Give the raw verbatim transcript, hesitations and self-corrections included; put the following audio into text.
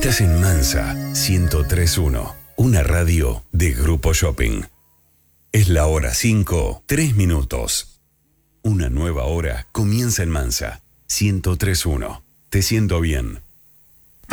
Estás en Mansa ciento tres punto uno, una radio de Grupo Shopping. Es la hora cinco, tres minutos. Una nueva hora comienza en Mansa ciento tres punto uno. Te siento bien.